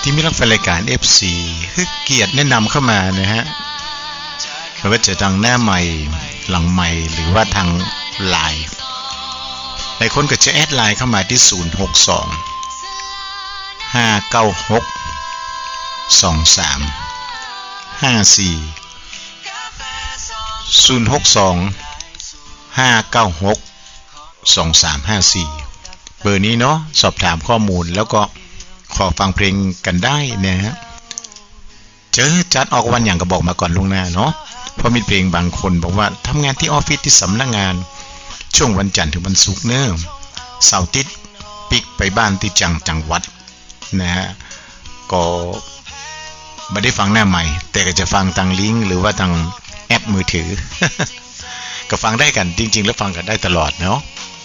ที่มีรับฟังรายการ FC คือเกียรติแนะนำเข้ามานะฮะไม่ว่าจะทางหน้าใหม่หลังใหม่หรือว่าทางไลน์หลายคนก็จะแอดไลน์เข้ามาที่062-596-2354 เบอร์นี้เนาะสอบถามข้อมูลแล้วก็ขอฟังเพลงกันได้นะฮะเจอจัดออกวันอย่างก็บอกมาก่อนล่วงหน้าเนาะเพราะมีเพลงบางคนบอกว่าทำงานที่ออฟฟิศที่สำนักงานช่วงวันจันทร์ถึงวันศุกร์เนอะเสาร์อาทิตย์ปิกไปบ้านที่จังหวัดนะฮะก็ไม่ได้ฟังหน้าใหม่แต่ก็จะฟังทางลิงก์หรือว่าทางแอปมือถือ ก็ฟังได้กันจริงๆแล้วฟังกันได้ตลอดเนาะ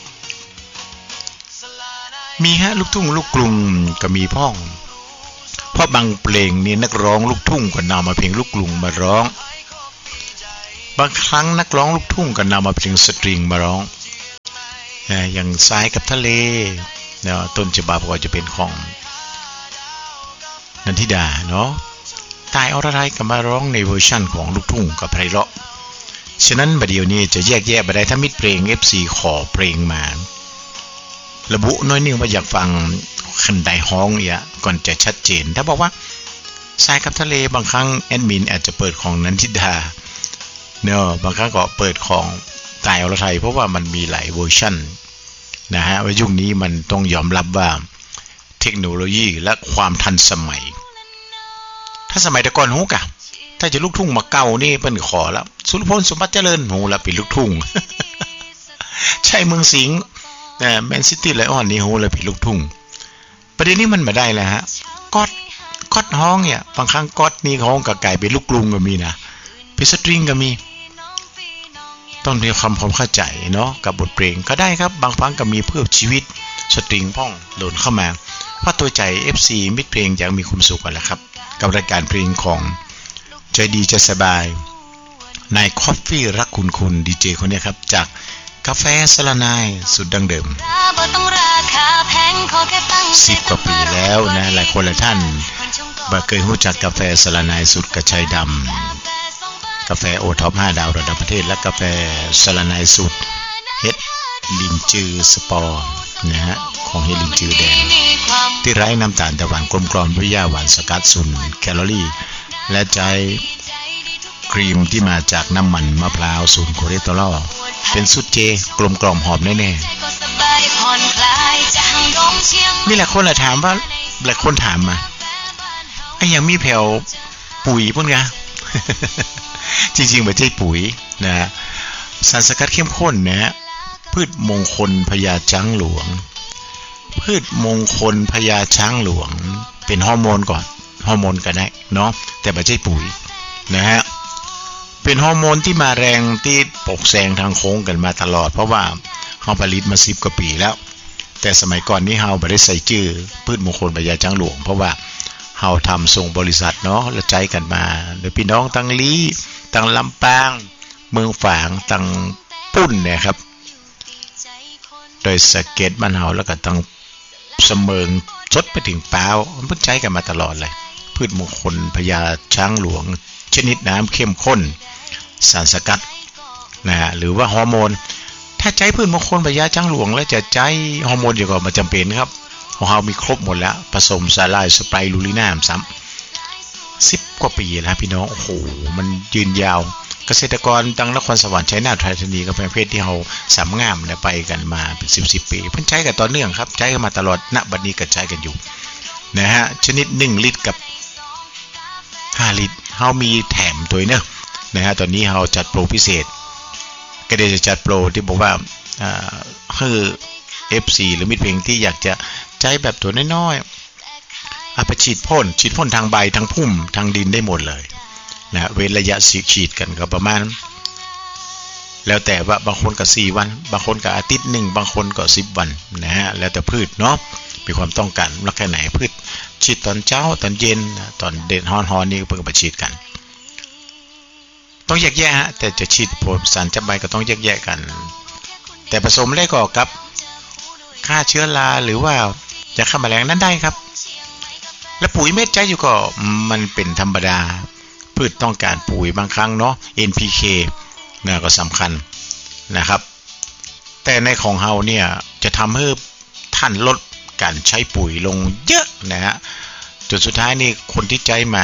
มีฮะลูกทุ่งลูกกรุงก็มีพ่องเพราะบางเพลงนี่นักร้องลูกทุ่งก็นำมาเพลงลูกกรุงมาร้องบางครั้งนักร้องลูกทุ่งก็นำมาเพลงสตริงมาร้องอย่างทรายกับทะเลเนาะต้นฉบับก็จะเป็นของนันทิดาเนาะตายอรไทยก็มาร้องในเวอร์ชั่นของลูกทุ่งกับไพเราะฉะนั้นบัดเดี๋ยวนี้จะแยกแยะไปได้ถ้ามิตรเพลง FC ขอเพลงมาระบุน้อยนึงว่าอยากฟังคันใดฮ้องเนี่ยก่อนจะชัดเจนถ้าบอกว่าทรายกับทะเลบางครั้งแอดมินอาจจะเปิดของนันทิดาเนาะบางครั้งก็เปิดของตายอรไทยเพราะว่ามันมีหลายเวอร์ชั่นนะฮะว่ายุคนี้มันต้องยอมรับว่าเทคโนโลยีและความทันสมัยถ้าสมัยแต่ก่อนฮู้กะถ้าจะลูกทุ่งมาเก่านี่เปิ้นขอแล้วสุรพลสมบัติเจริญฮู้แล้วเป็นลูกทุ่ง ใช่เมืองสิงห์แมนซิตี้ไลออนนี่ฮู้แล้วเป็นลูกทุ่งประเด็นนี้มันมาได้แล้วฮะก๊อดฮ้องเนี่ยบางครั้งก๊อดนี่ฮ้องก็กลายเป็นลูกกรุงก็มีนะเป็นสตริงก็มีต้องมีความเข้าใจเนาะกับบทเพลงก็ได้ครับบางครั้งก็มีเพื่อชีวิตสตริงพ่องโดนเข้ามาเพราะตัวใจ FC มิตรเพลงอยากมีความสุขกันแหละครับกับรายการเพลงของใจดีจะสบายนายคอฟฟี่รักคุณดีเจคนนี้ครับจากกาแฟสละนายสุดดังเดิม10 กว่าปีแล้วนะหลายคนหลายท่านบ่เคยรู้จักกาแฟสละนายสุดกระชายดำกาแฟโอท็อป5 ดาวระดับประเทศและกาแฟสละนายสุดเฮ็ดลินจือสปอร์นะฮะของเฮลินจือแดงที่ไร้น้ำตาลแต่หวานกลมกล่อมด้วยหญ้าหวานสกัด0 แคลอรี่และใจครีมที่มาจากน้ำมันมะพร้าว0 คอเลสเตอรอลเป็นสูตรเจกลมกล่อมหอมแน่ๆมีหลายคนถามว่าหลายคนถามมาไอ้ยังมีแผ่วปุ๋ยพุ่นกะ จริงๆไม่ใช่ปุ๋ยนะสารสกัดเข้มข้นนะพืชมงคลพญาช้างหลวงพืชมงคลพญาช้างหลวงเป็นฮอร์โมนก่อนฮอร์โมนก็ได้เนาะแต่ไม่ใช่ปุ๋ยนะฮะเป็นฮอร์โมนที่มาแรงที่ปกแซงทางโค้งกันมาตลอดเพราะว่าเขาผลิตมา10 กว่าปีแล้วแต่สมัยก่อนนี้เฮาไม่ได้ใส่ชื่อพืชมงคลพญาช้างหลวงเพราะว่าเฮาทำส่งบริษัทเนาะแล้วใจกันมาโดยพี่น้องตั้งลีตั้งลำปางเมืองฝางตั้งปุ้นเนี่ยครับโดยสเก็ตบ้านเฮาแล้วก็ตั้งเสมิงชดไปถึงเปล่ามันใจกันมาตลอดเลยพืชมงคลพญาช้างหลวงชนิดน้ำเข้มข้นสารสกัดนะหรือว่าฮอร์โมนถ้าใจพืชมงคลพญาช้างหลวงแล้วจะใจฮอร์โมนเดียวกันมาจำเป็นครับของเรามีครบหมดแล้วผสมสาลายสไปรูลิน่าซ้ำ10 กว่าปีแล้วพี่น้องโอ้โหมันยืนยาวเกษตรกรตั้งนครสวรรค์ชัยนาทไทยธานีกำแพงเพชรที่เราสามงามเนี่ยไปกันมาเป็น10 ปีเพิ่นใช้กันต่อเนื่องครับใช้กันมาตลอดณบัดนี้ก็ใช้กันอยู่นะฮะชนิด1 ลิตรกับ5 ลิตรเฮามีแถมตัวเนอะนะฮะตอนนี้เฮาจัดโปรพิเศษก็ได้จะจัดโปรที่บอกว่าคือ FC หรือมิตรเพลงที่อยากจะใช้แบบตัวน้อยๆเอาไปฉีดพ่นทางใบทางพุ่มทางดินได้หมดเลยนะเว้นระยะฉีดกันก็ประมาณแล้วแต่ว่าบางคนก็4 วันบางคนก็อาทิตย์1บางคนก็10 วันนะฮะแล้วแต่พืชเนาะมีความต้องการรักแค่ไหนพืชฉีดตอนเช้าตอนเย็นตอนเด่นฮ้อนๆนี่เพิ่งไปฉีดกันต้องแยกแยะฮะแต่จะฉีดผลสารจับใบก็ต้องแยกแยะกันแต่ผสมเลยก็กับฆ่าเชื้อราหรือว่าจะฆ่าแมลงนั้นได้ครับและปุ๋ยเม็ดใจอยู่ก็มันเป็นธรรมดาพืชต้องการปุ๋ยบางครั้งเนาะ NPK เนี่ยก็สำคัญนะครับแต่ในของเฮาเนี่ยจะทำให้ท่านลดการใช้ปุ๋ยลงเยอะนะฮะจนสุดท้ายนี่คนที่ใจมา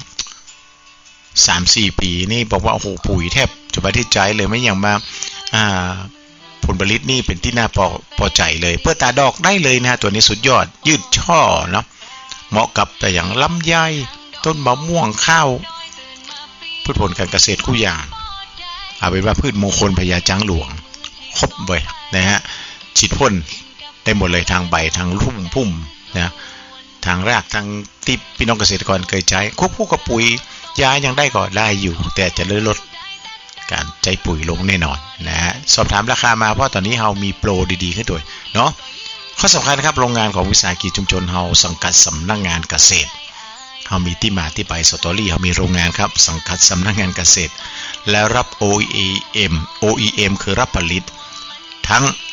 3-4 ปีนี่บอกว่าโอ้โหปุ๋ยแทบจะไม่ได้ใจเลยไม่อย่างมาผลผลิตนี่เป็นที่น่าพอใจเลยเพื่อตาดอกได้เลยนะตัวนี้สุดยอดยืดช่อเนาะเหมาะกับแต่อย่างลำไยต้นมะม่วงข้าวพืชผลการเกษตรคู่อย่างเอาเป็นว่าพืชมงคลพญาจังหลวงครบเลยนะฮะฉีดพ่นได้หมดเลยทางใบทางพุ่มนะทางรากทางที่พี่น้องเกษตรกรเคยใช้ควบคู่กับปุ๋ยยายังได้ก็ได้อยู่แต่จะลดการใช้ปุ๋ยลงแน่นอนนะฮะสอบถามราคามาเพราะตอนนี้เรามีโปรดีๆขึ้นด้วยเนาะข้อสำคัญครับโรงงานของวิสาหกิจชุมชนเราสังกัดสำนักงานเกษตรเรามีที่มาที่ไปสตอรี่เรามีโรงงานครับสังกัดสำนักงานเกษตรและรับ OEM คือรับผลิตทั้ง